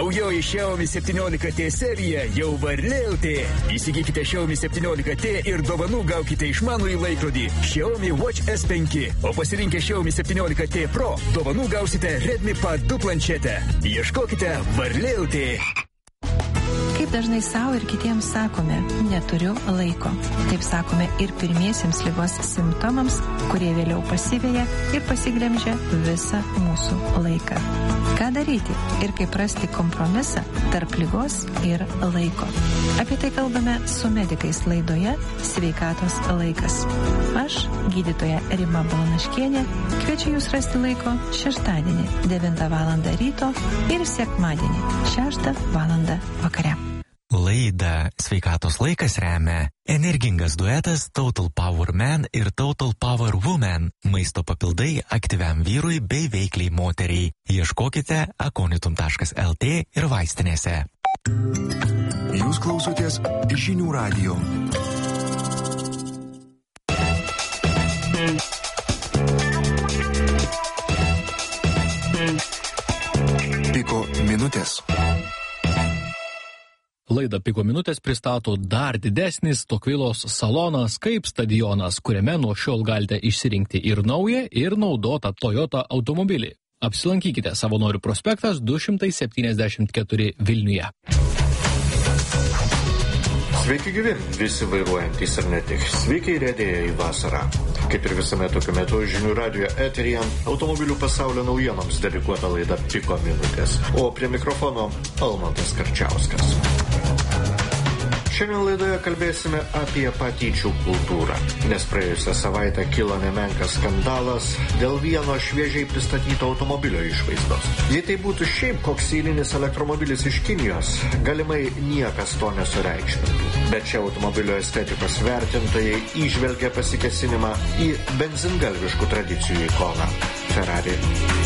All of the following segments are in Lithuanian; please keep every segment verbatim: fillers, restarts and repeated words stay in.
Naujoji Xiaomi septyniolika T serija jau varlė L T. Įsigykite Xiaomi septyniolika T ir dovanų gaukite išmanųjį laikrodį Xiaomi Watch S penki. O pasirinkę Xiaomi septyniolika T Pro, dovanų gausite Redmi Pad du planšetę. Ieškokite varlė L T. Kaip dažnai savo ir kitiems sakome, neturiu laiko. Taip sakome ir pirmiesiems ligos simptomams, kurie vėliau pasiveja ir pasiglemžia visą mūsų laiką. Ką daryti ir kaip rasti kompromisą tarp ligos ir laiko? Apie tai kalbame su medikais laidoje Sveikatos laikas. Aš, gydytoja Rima Balanaškienė, kviečiu jūs rasti laiko šeštadienį devintą valandą ryto ir sekmadienį šeštą valandą vakare. Laidą Sveikatos laikas remia energingas duetas Total Power Man ir Total Power Woman. Maisto papildai aktyviam vyrui bei veikliai moteriai. Ieškokite akonitum taškas L T ir vaistinėse. Jūs klausotės Žinių radijo. Piko minutės. Laidą Piko minutės pristato dar didesnis Tokvilos salonas kaip stadionas, kuriame nuo šiol galite išsirinkti ir naują, ir naudotą Toyota automobilį. Apsilankykite Savanorių prospektas du šimtai septyniasdešimt keturi Vilniuje. Sveiki gyvi, visi vairuojantys ir ne tik. Sveiki įrėdėję į vasarą. Kaip ir visame tokiu metu Žinių radijo eteryje automobilių pasaulio naujienoms dedikuota laida Piko minutės. O prie mikrofono Almantas Karčiauskas. Šiandien laidoje kalbėsime apie patyčių kultūrą, nes praėjusią savaitę kilo nemenkas skandalas dėl vieno šviežiai pristatyto automobilio išvaizdos. Jei tai būtų šiaip koks eilinis elektromobilis iš Kinijos, galimai niekas to nesureikšmintų. Bet čia automobilio estetikos vertintojai įžvelgia pasikesinimą į benzingalviškų tradicijų ikoną – Ferrari.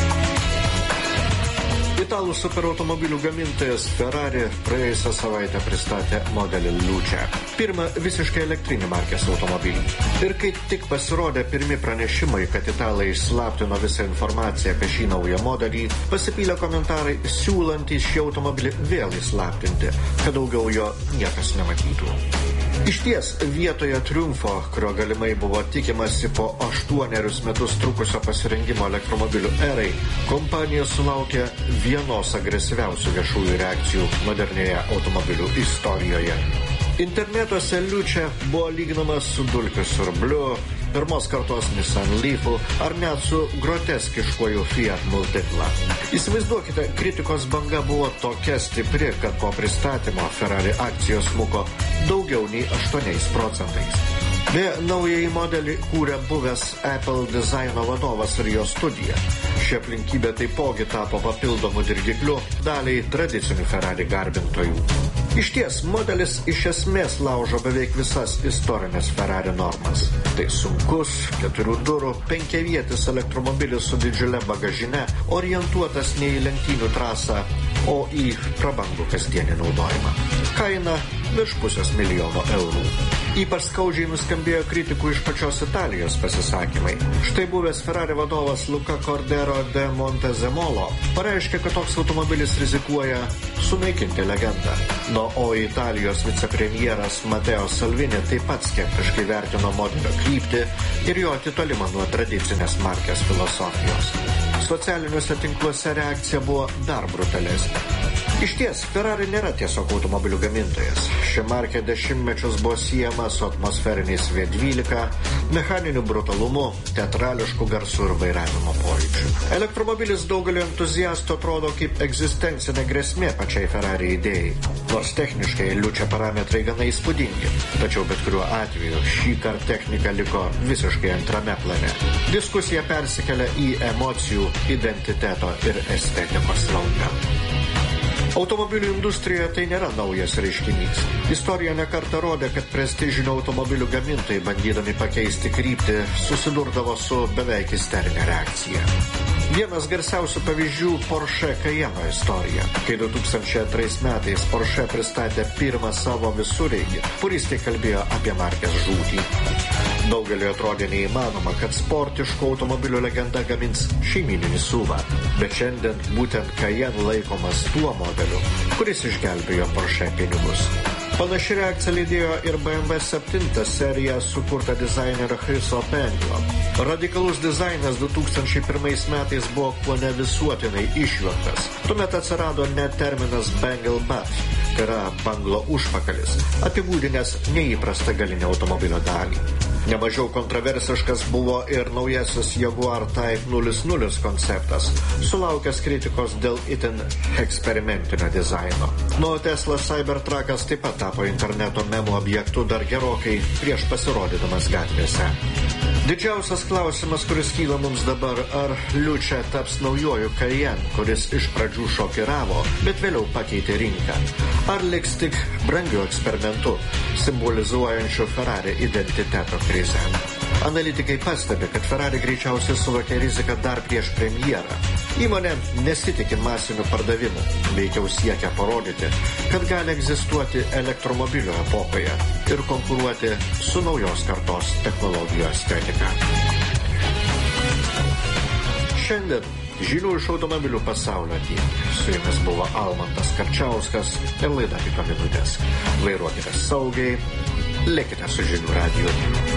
Italų superautomobilių gamintojas Ferrari praėjusią savaitę pristatė modelį Luce. Pirmą visiškai elektrinį markės automobilį. Ir kai tik pasirodė pirmi pranešimai, kad italai išslaptino visą informaciją apie šį naują modelį, pasipylė komentarai siūlantys šį automobilį vėl įslaptinti, kad daugiau jo niekas nematytų. Išties, vietoje triumfo, kurio galimai buvo tikimasi po aštuonerius metus trukusio pasirengimo elektromobilių erai, kompanija sulaukė vienos agresyviausių viešųjų reakcijų modernėje automobilių istorijoje. Internetuose Luce buvo lyginamas su dulkių siurbliu, pirmos kartos Nissan Leafu ar net su groteskiškuoju Fiat Multipla. Įsivaizduokite, kritikos banga buvo tokia stipri, kad po pristatymo Ferrari akcijos smuko daugiau nei aštuoniais procentais. Beje, naująjį modelį kūrė buvęs Apple dizaino vadovas ir jo studija. Ši aplinkybė taipogi tapo papildomų dirgiklių daliai tradicinių Ferrari garbintojų. Išties, modelis iš esmės laužo beveik visas istorinės Ferrari normas. Tai sunkus, keturių durų, penkiavietis elektromobilis su didžiulė bagažine, orientuotas ne į lenktynių trasą, o į prabangų kasdienį naudojimą. Kaina virš pusės milijono eurų. Ypač skaudžiai nuskambėjo kritikų iš pačios Italijos pasisakymai. Štai buvęs Ferrari vadovas Luca Cordero de Montezemolo pareiškė, kad toks automobilis rizikuoja sunaikinti legendą. No, o Italijos vicepremjeras Matteo Salvini taip pat skeptiškai vertino modelio kryptį ir jo atitolimą nuo tradicinės markės filosofijos. Socialiniuose tinkluose reakcija buvo dar brutalesnė. Išties, Ferrari nėra tiesiog automobilių gamintojas. Ši markė dešimtmečius buvo siejama su atmosferiniais V dvylika, mechaniniu brutalumu, teatrališku garsu ir vairavimo pojūčiu. Elektromobilis daugeliu entuziastų atrodo kaip egzistencinė grėsmė pačiai Ferrari idėjai. Nors techniškai Luce parametrai gana įspūdingi, tačiau bet kuriuo atveju šį kartą technika liko visiškai antrame plane. Diskusija persikelia į emocijų, identiteto ir estetikos lauką. Automobilių industrijoje tai nėra naujas reiškinys. Istorija nekartą rodė, kad prestižinių automobilių gamintojai, bandydami pakeisti kryptį, susidurdavo su beveik isterinė reakcija. Vienas garsiausių pavyzdžių Porsche Cayenne istorija, kai du tūkstančiai antrais metais Porsche pristatė pirmą savo visureigį, puristai kalbėjo apie markės žūtį. Daugeliui atrodė neįmanoma, kad sportiško automobilio legenda gamins šeimyninį S U V-ą. Bet šiandien būtent Cayenne laikomas tuo modeliu, kuris išgelbėjo Porsche pinigus. Panaši reakcija lydėjo ir B M W septintą seriją sukurtą dizainerio Chriso Benglo. Radikalus dizainas du tūkstančiai pirmais metais buvo kone visuotinai išjuoktas. Tuomet atsirado net terminas Bangle Butt, tai yra banglo užpakalis, apibūdinęs neįprastą galinę automobilio dalį. Nemažiau kontroversiškas buvo ir naujasis Jaguar Type nulis nulis konceptas, sulaukęs kritikos dėl itin eksperimentinio dizaino. Nuo Tesla Cybertruckas taip pat tapo interneto memų objektu dar gerokai prieš pasirodydamas gatvėse. Didžiausias klausimas, kuris kyla mums dabar, ar Liučia taps naujoju Cayenne, kuris iš pradžių šokiravo, bet vėliau pakeitė rinką. Ar liks tik brangiu eksperimentu, simbolizuojančiu Ferrari identiteto krizę. Analitikai pastebi, kad Ferrari greičiausiai suvokė riziką dar prieš premjerą. Įmonė nesitiki masinių pardavimų, veikiau siekia parodyti, kad gali egzistuoti elektromobilio epochoje ir konkuruoti su naujos kartos technologijų estetika. Šiandien žinių iš automobilių pasaulio tiek. Su jumis buvo Almantas Karčiauskas ir laida Piko minutės. Vairuokite saugiai, likite su Žinių radiju.